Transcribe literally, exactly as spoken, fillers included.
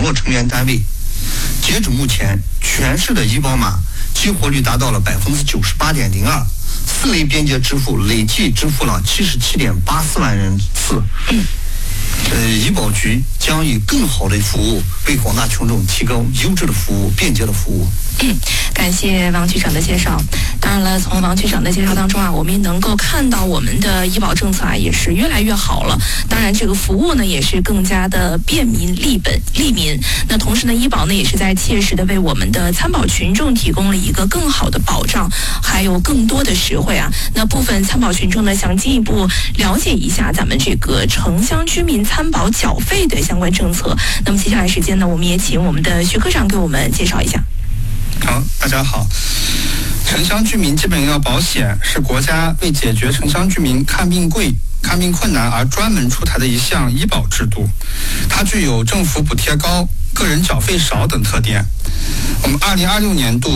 个成员单位。截止目前，全市的医保码激活率达到了百分之九十八点零二，四类边界支付累计支付了七十七点八四万人次。呃，医保局将以更好的服务为广大群众提供优质的服务、便捷的服务。 嗯，感谢王局长的介绍。当然了，从王局长的介绍当中啊，我们也能够看到我们的医保政策啊也是越来越好了。当然，这个服务呢也是更加的便民、利本、利民。那同时呢，医保呢也是在切实的为我们的参保群众提供了一个更好的保障，还有更多的实惠啊。那部分参保群众呢想进一步了解一下咱们这个城乡居民参保缴费的相关政策，那么接下来时间呢，我们也请我们的徐科长给我们介绍一下。 好，大家好。城乡居民基本医疗保险是国家为解决城乡居民看病贵、看病困难而专门出台的一项医保制度，它具有政府补贴高、个人缴费少等特点。我们二零二六年度